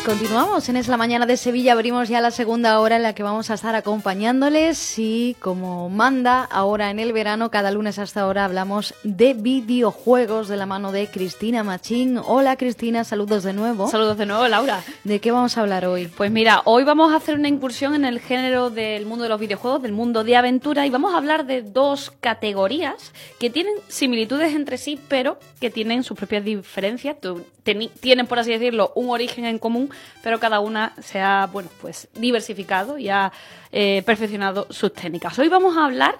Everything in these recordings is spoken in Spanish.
Continuamos en Es la Mañana de Sevilla, abrimos ya la segunda hora en la que vamos a estar acompañándoles y como manda ahora en el verano, cada lunes hasta ahora hablamos de videojuegos de la mano de Cristina Machín. Hola Cristina, saludos de nuevo. Saludos de nuevo, Laura. ¿De qué vamos a hablar hoy? Pues mira, hoy vamos a hacer una incursión en el género del mundo de los videojuegos, del mundo de aventura, y vamos a hablar de dos categorías que tienen similitudes entre sí, pero que tienen sus propias diferencias. Tienen, por así decirlo, un origen en común, pero cada una se ha, bueno, pues diversificado y ha perfeccionado sus técnicas. Hoy vamos a hablar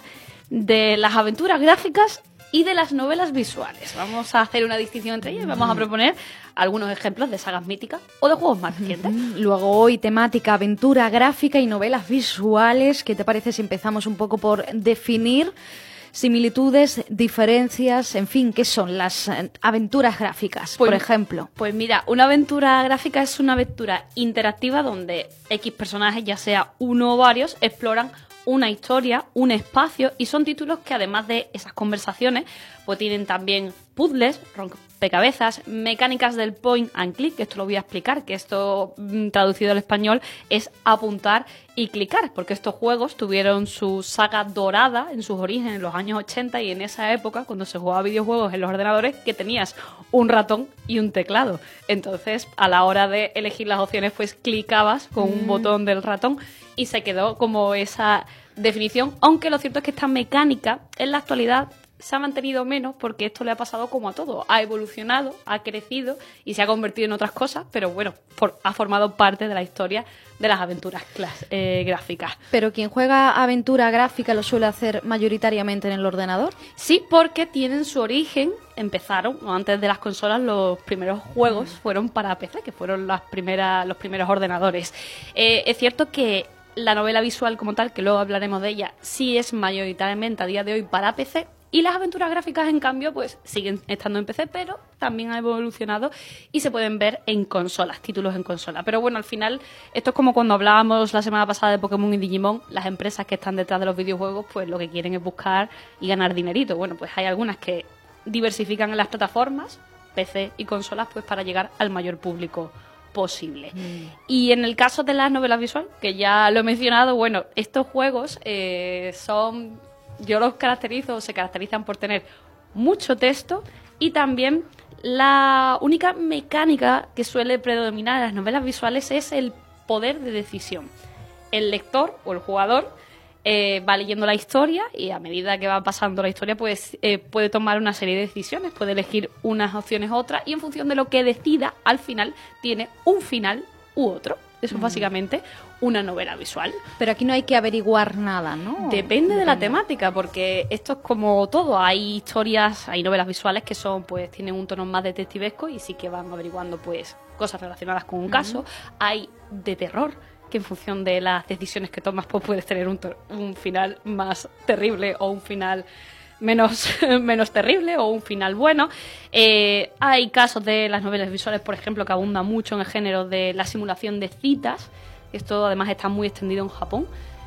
de las aventuras gráficas y de las novelas visuales. Vamos a hacer una distinción entre ellas y vamos a proponer algunos ejemplos de sagas míticas o de juegos más recientes. Luego hoy temática aventura gráfica y novelas visuales. ¿Qué te parece si empezamos un poco por definir similitudes, diferencias, en fin, qué son las aventuras gráficas, por ejemplo? Pues mira, una aventura gráfica es una aventura interactiva donde X personajes, ya sea uno o varios, exploran una historia, un espacio, y son títulos que además de esas conversaciones, pues tienen también puzzles, rompecabezas, mecánicas del point and click, que esto lo voy a explicar, que esto traducido al español es apuntar y clicar, porque estos juegos tuvieron su saga dorada en sus orígenes en los años 80 y en esa época, cuando se jugaba videojuegos en los ordenadores, que tenías un ratón y un teclado. Entonces, a la hora de elegir las opciones, pues clicabas con un botón del ratón y se quedó como esa definición, aunque lo cierto es que esta mecánica en la actualidad se ha mantenido menos porque esto le ha pasado como a todo. Ha evolucionado, ha crecido y se ha convertido en otras cosas, pero bueno, ha formado parte de la historia de las aventuras gráficas. ¿Pero quien juega aventura gráfica lo suele hacer mayoritariamente en el ordenador? Sí, porque tienen su origen, empezaron, antes de las consolas, los primeros juegos fueron para PC, que fueron los primeros ordenadores. Es cierto que la novela visual como tal, que luego hablaremos de ella, sí es mayoritariamente a día de hoy para PC, y las aventuras gráficas, en cambio, pues siguen estando en PC, pero también ha evolucionado y se pueden ver en consolas, títulos en consola. Pero bueno, al final, esto es como cuando hablábamos la semana pasada de Pokémon y Digimon, las empresas que están detrás de los videojuegos, pues lo que quieren es buscar y ganar dinerito. Bueno, pues hay algunas que diversifican en las plataformas, PC y consolas, pues para llegar al mayor público posible. Y en el caso de las novelas visuales, que ya lo he mencionado, bueno, estos juegos yo los se caracterizan por tener mucho texto, y también la única mecánica que suele predominar en las novelas visuales es el poder de decisión. El lector o el jugador va leyendo la historia y a medida que va pasando la historia pues puede tomar una serie de decisiones, puede elegir unas opciones u otras, y en función de lo que decida, al final tiene un final u otro. Eso es básicamente una novela visual. Pero aquí no hay que averiguar nada, ¿no? Depende de la temática, porque esto es como todo. Hay historias, hay novelas visuales que son, pues, tienen un tono más detectivesco y sí que van averiguando, pues, cosas relacionadas con un caso. Hay de terror, que en función de las decisiones que tomas, pues puedes tener un final más terrible o un final menos terrible o un final bueno. Hay casos de las novelas visuales, por ejemplo, que abundan mucho en el género de la simulación de citas. Esto además está muy extendido en Japón.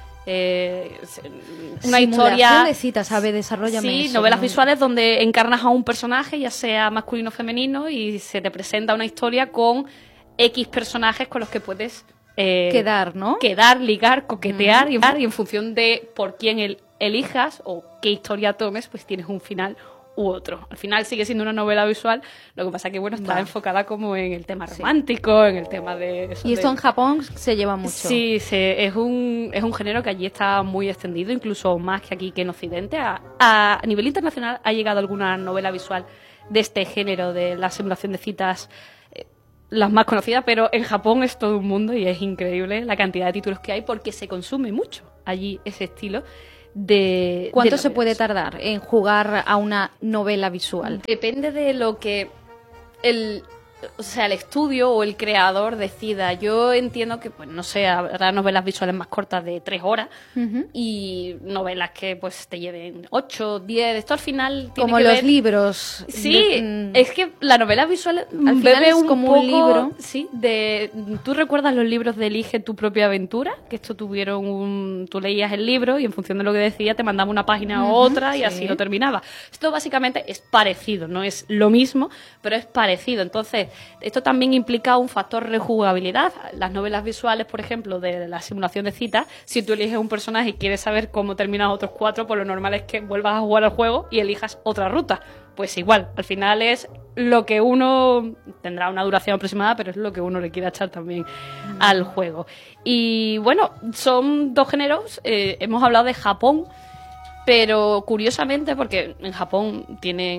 Una historia de citas, ¿sabe? Desarróllame. Sí, eso, novelas ¿no? visuales donde encarnas a un personaje, ya sea masculino o femenino, y se te presenta una historia con X personajes con los que puedes quedar, ¿no? Quedar, ligar, coquetear, y en función de por quién elijas o qué historia tomes, pues tienes un final u otro. Al final sigue siendo una novela visual, lo que pasa que bueno, está enfocada como en el tema romántico, en el tema de eso. Y esto en Japón se lleva mucho. Sí, es un género que allí está muy extendido, incluso más que aquí que en Occidente. A nivel internacional ha llegado alguna novela visual de este género, de la simulación de citas, las más conocidas, pero en Japón es todo un mundo y es increíble la cantidad de títulos que hay, porque se consume mucho allí ese estilo de... ¿Cuánto se puede tardar en jugar a una novela visual? Depende de lo que el estudio o el creador decida. Yo entiendo que, pues no sé, habrá novelas visuales más cortas de 3 horas y novelas que pues te lleven 8, 10. Esto al final tiene como que los ver... libros. Sí, es que la novela visual al final es como un libro. Sí, ¿tú recuerdas los libros de Elige tu propia aventura? Que esto tú leías el libro y en función de lo que decía te mandaba una página u otra y así lo terminaba. Esto básicamente es parecido, no es lo mismo, pero es parecido. Entonces, esto también implica un factor rejugabilidad. Las novelas visuales, por ejemplo, de la simulación de citas, si tú eliges un personaje y quieres saber cómo terminan otros 4, pues lo normal es que vuelvas a jugar al juego y elijas otra ruta. Pues igual, al final es lo que uno tendrá una duración aproximada, pero es lo que uno le quiera echar también al juego. Y bueno, son 2 géneros. Hemos hablado de Japón, pero curiosamente, porque en Japón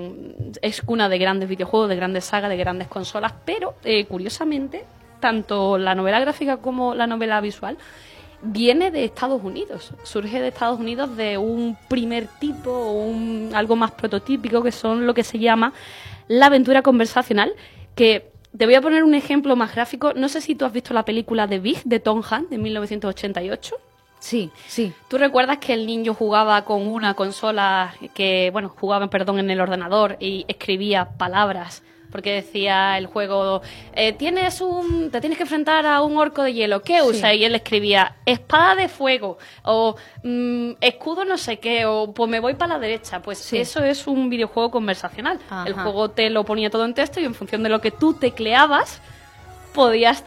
es cuna de grandes videojuegos, de grandes sagas, de grandes consolas, pero curiosamente, tanto la novela gráfica como la novela visual viene de Estados Unidos, surge de Estados Unidos de un primer tipo, algo más prototípico, que son lo que se llama la aventura conversacional, que te voy a poner un ejemplo más gráfico. No sé si tú has visto la película The Big, de Tom Hanks, de 1988. Sí, sí. ¿Tú recuerdas que el niño jugaba con una consola jugaba en el ordenador y escribía palabras? Porque decía el juego, te tienes que enfrentar a un orco de hielo, ¿qué usa? Sí. Y él escribía, espada de fuego, o escudo no sé qué, o pues me voy para la derecha. Pues sí, eso es un videojuego conversacional. Ajá. El juego te lo ponía todo en texto y en función de lo que tú tecleabas, podías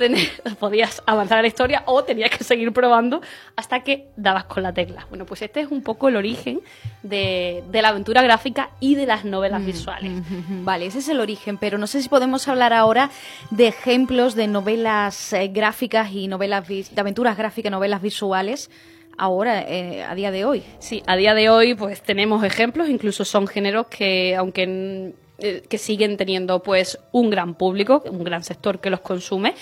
avanzar a la historia o tenías que seguir probando hasta que dabas con la tecla. Bueno, pues este es un poco el origen de la aventura gráfica y de las novelas visuales. Vale, ese es el origen, pero no sé si podemos hablar ahora de ejemplos de novelas gráficas y de aventuras gráficas, novelas visuales. Ahora, a día de hoy. Sí, a día de hoy pues tenemos ejemplos, incluso son géneros que aunque que siguen teniendo pues un gran público, un gran sector que los consume,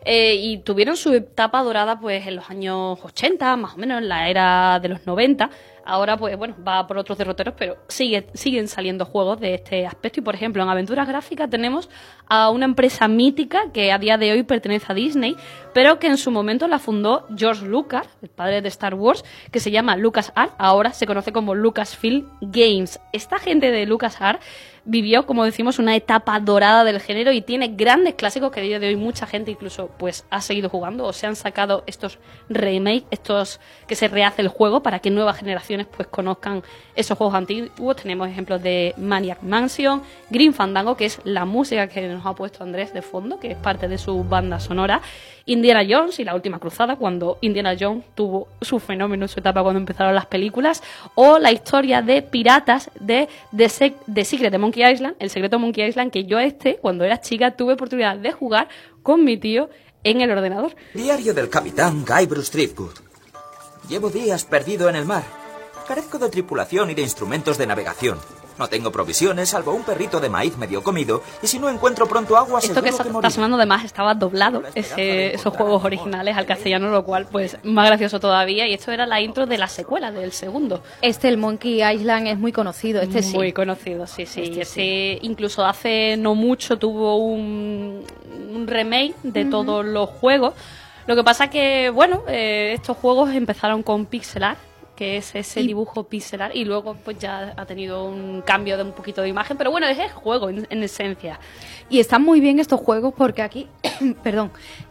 y tuvieron su etapa dorada pues en los años 80, más o menos en la era de los 90. Ahora pues bueno, va por otros derroteros, pero siguen saliendo juegos de este aspecto. Y por ejemplo, en aventuras gráficas tenemos a una empresa mítica que a día de hoy pertenece a Disney, pero que en su momento la fundó George Lucas, el padre de Star Wars, que se llama LucasArts, ahora se conoce como Lucasfilm Games. Esta gente de LucasArts vivió, como decimos, una etapa dorada del género y tiene grandes clásicos que a día de hoy mucha gente incluso pues ha seguido jugando, o se han sacado estos remakes, estos que se rehace el juego para que nuevas generaciones pues conozcan esos juegos antiguos. Tenemos ejemplos de Maniac Mansion, Grim Fandango, que es la música que nos ha puesto Andrés de fondo, que es parte de su banda sonora, Indiana Jones y La Última Cruzada, cuando Indiana Jones tuvo su fenómeno en su etapa cuando empezaron las películas, o la historia de piratas de The Secret de Monkey Island, El Secreto de Monkey Island, que yo cuando era chica, tuve oportunidad de jugar con mi tío en el ordenador. Diario del capitán Guybrush Threepwood. Llevo días perdido en el mar. Carezco de tripulación y de instrumentos de navegación. No tengo provisiones, salvo un perrito de maíz medio comido, y si no encuentro pronto agua, esto que está sonando además estaba doblado, esos juegos originales al castellano, lo cual pues más gracioso todavía, y esto era la intro de la secuela, del segundo. El Monkey Island es muy conocido, Muy conocido, sí. Sí. Incluso hace no mucho tuvo un remake de todos los juegos. Lo que pasa que, bueno, estos juegos empezaron con pixel art, que es ese dibujo pixelar, y luego pues ya ha tenido un cambio de un poquito de imagen, pero bueno, es el juego en esencia. Y están muy bien estos juegos porque aquí, perdón,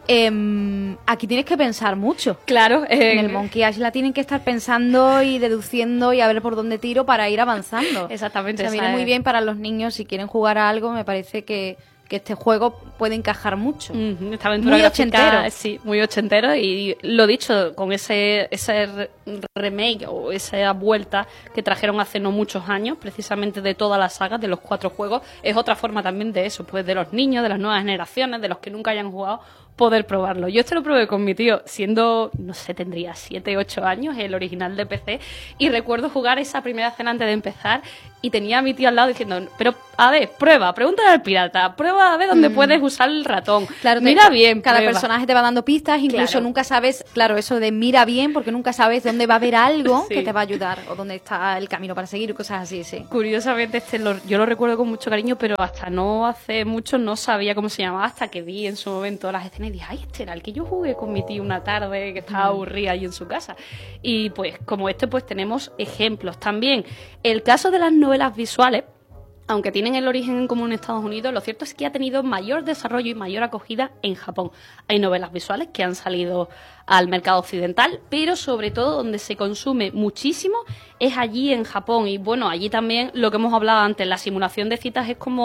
aquí tienes que pensar mucho. Claro. En el Monkey Island tienen que estar pensando y deduciendo y a ver por dónde tiro para ir avanzando. Exactamente. O sea, viene muy bien para los niños si quieren jugar a algo. Me parece que este juego puede encajar mucho. Esta aventura muy ochentero. Sí, muy ochentero, y lo dicho, con ese remake o esa vuelta que trajeron hace no muchos años, precisamente de toda la saga, de los 4 juegos, es otra forma también de eso, pues de los niños, de las nuevas generaciones, de los que nunca hayan jugado, poder probarlo. Yo lo probé con mi tío siendo, no sé, tendría 7, 8 años, el original de PC, y recuerdo jugar esa primera escena antes de empezar y tenía a mi tío al lado diciendo, pero a ver, pregúntale al pirata, prueba a ver dónde puedes usar el ratón. Claro, mira bien, cada prueba. personaje te va dando pistas, incluso nunca sabes, claro, eso de mira bien, porque nunca sabes dónde va a haber algo que te va a ayudar o dónde está el camino para seguir, cosas así, sí. Curiosamente yo lo recuerdo con mucho cariño, pero hasta no hace mucho no sabía cómo se llamaba, hasta que vi en su momento las escenas y dije, ay, este era el que yo jugué con mi tío una tarde que estaba aburrida ahí en su casa. Y pues como pues tenemos ejemplos también. El caso de las novelas visuales, aunque tienen el origen en común en Estados Unidos, lo cierto es que ha tenido mayor desarrollo y mayor acogida en Japón. Hay novelas visuales que han salido al mercado occidental, pero sobre todo donde se consume muchísimo es allí en Japón. Y bueno, allí también lo que hemos hablado antes, la simulación de citas es como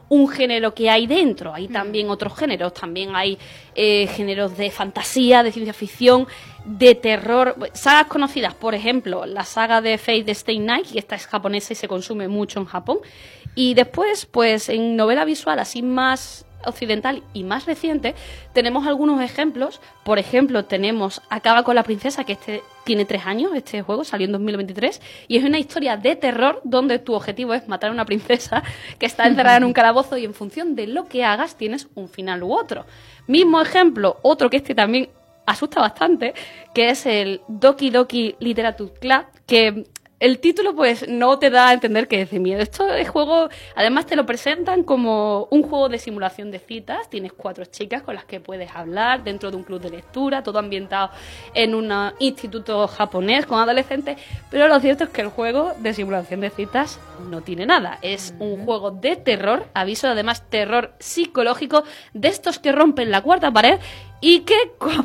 un género que hay dentro, hay también otros géneros, también hay géneros de fantasía, de ciencia ficción, de terror, sagas conocidas, por ejemplo, la saga de Fate Stay Night, que esta es japonesa y se consume mucho en Japón, y después, pues en novela visual así más occidental y más reciente, tenemos algunos ejemplos. Por ejemplo, tenemos Acaba con la princesa, que tiene 3 años, este juego salió en 2023, y es una historia de terror donde tu objetivo es matar a una princesa que está encerrada en un calabozo y en función de lo que hagas tienes un final u otro. Mismo ejemplo, otro que también asusta bastante, que es el Doki Doki Literature Club, que el título pues no te da a entender que es de miedo. Esto es juego, además te lo presentan como un juego de simulación de citas. Tienes 4 chicas con las que puedes hablar dentro de un club de lectura, todo ambientado en un instituto japonés con adolescentes, pero lo cierto es que el juego de simulación de citas no tiene nada. Es un juego de terror, aviso, además terror psicológico, de estos que rompen la cuarta pared y que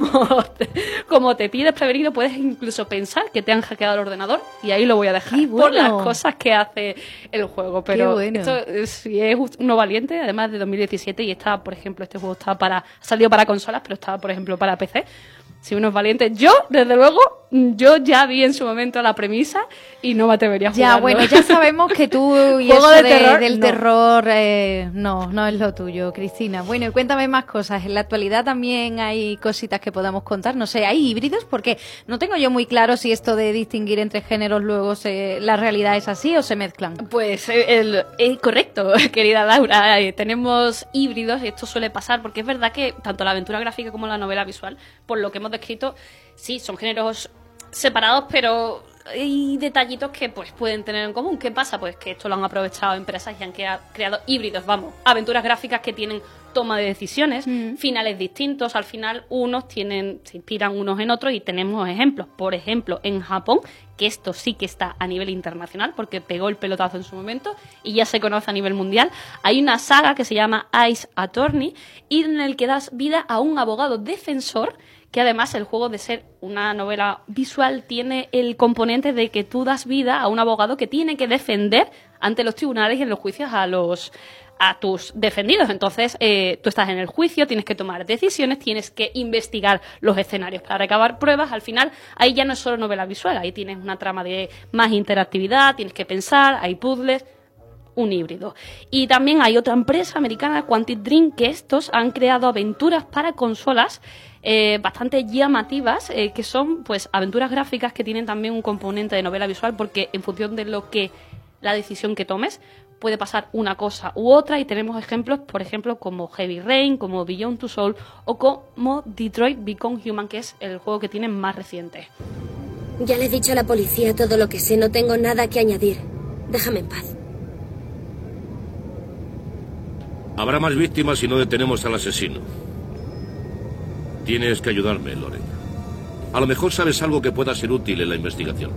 como te pilles prevenido puedes incluso pensar que te han hackeado el ordenador, y ahí lo voy a dejar por las cosas que hace el juego. Pero esto sí es uno valiente, además de 2017, y está, por ejemplo, este juego salió para consolas, pero estaba, por ejemplo, para PC. Si uno es valiente, yo, desde luego, yo ya vi en su momento la premisa y no me atrevería a jugarlo. Ya, bueno, ya sabemos que tú y juego eso del terror no es lo tuyo, Cristina. Bueno, y cuéntame más cosas. En la actualidad también hay cositas que podamos contar. No sé, ¿hay híbridos? Porque no tengo yo muy claro si esto de distinguir entre géneros luego la realidad es así o se mezclan. Pues correcto, querida Laura. Tenemos híbridos, esto suele pasar porque es verdad que tanto la aventura gráfica como la novela visual, por lo que hemos descrito, sí, son géneros separados, pero hay detallitos que pues pueden tener en común. ¿Qué pasa? Pues que esto lo han aprovechado empresas y han creado híbridos, aventuras gráficas que tienen toma de decisiones, finales distintos. Al final se inspiran unos en otros y tenemos ejemplos. Por ejemplo, en Japón, que esto sí que está a nivel internacional porque pegó el pelotazo en su momento y ya se conoce a nivel mundial, hay una saga que se llama Ace Attorney y en el que das vida a un abogado defensor, que además el juego, de ser una novela visual, tiene el componente de que tú das vida a un abogado que tiene que defender ante los tribunales y en los juicios a tus defendidos. Entonces, tú estás en el juicio, tienes que tomar decisiones, tienes que investigar los escenarios para recabar pruebas. Al final, ahí ya no es solo novela visual, ahí tienes una trama de más interactividad, tienes que pensar, hay puzzles, un híbrido. Y también hay otra empresa americana, Quantic Dream, que estos han creado aventuras para consolas bastante llamativas, que son pues aventuras gráficas que tienen también un componente de novela visual, porque en función de la decisión que tomes puede pasar una cosa u otra, y tenemos ejemplos, por ejemplo, como Heavy Rain, como Beyond Two Souls o como Detroit Become Human, que es el juego que tienen más reciente. Ya le he dicho a la policía todo lo que sé, no tengo nada que añadir. Déjame en paz. Habrá más víctimas si no detenemos al asesino. Tienes que ayudarme, Loren. A lo mejor sabes algo que pueda ser útil en la investigación.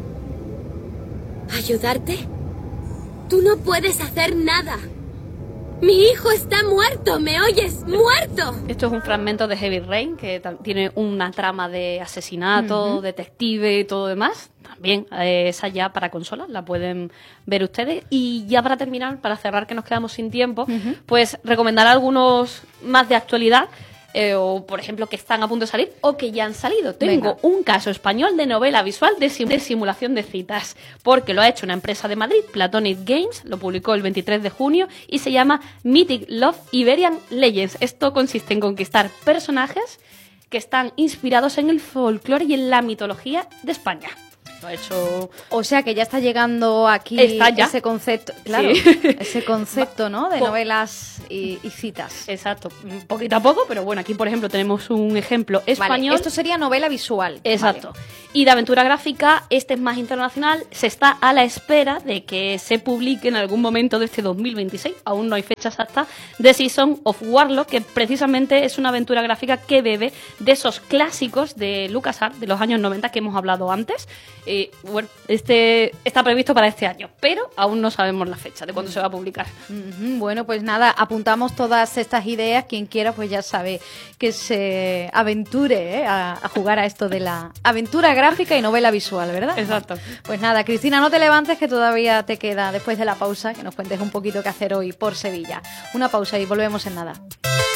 ¿Ayudarte? Tú no puedes hacer nada. Mi hijo está muerto, ¿me oyes? ¡Muerto! Esto es un fragmento de Heavy Rain, que tiene una trama de asesinato, detective y todo demás. También esa ya para consolas, la pueden ver ustedes. Y ya para terminar, para cerrar, que nos quedamos sin tiempo, pues recomendar algunos más de actualidad, o por ejemplo que están a punto de salir o que ya han salido. Tengo un caso español de novela visual de simulación de citas, porque lo ha hecho una empresa de Madrid, Platonic Games, lo publicó el 23 de junio y se llama Mythic Love Iberian Legends. Esto consiste en conquistar personajes que están inspirados en el folclore y en la mitología de España. Lo ha hecho... O sea que ya está llegando aquí ese concepto, claro, ese concepto, ¿no? De novelas y citas. Exacto, poquito a poco, pero bueno, aquí por ejemplo tenemos un ejemplo español. Vale, esto sería novela visual. Exacto. Vale. Y de aventura gráfica, este es más internacional, se está a la espera de que se publique en algún momento de este 2026, aún no hay fecha exacta, The Season of Warlock, que precisamente es una aventura gráfica que bebe de esos clásicos de LucasArts de los años 90 que hemos hablado antes. Bueno, está previsto para este año, pero aún no sabemos la fecha de cuándo se va a publicar. Bueno, pues nada, apuntamos todas estas ideas. Quien quiera, pues ya sabe que se aventure a jugar a esto de la aventura gráfica y novela visual, ¿verdad? Exacto. Pues nada, Cristina, no te levantes, que todavía te queda, después de la pausa, que nos cuentes un poquito qué hacer hoy por Sevilla. Una pausa y volvemos en nada.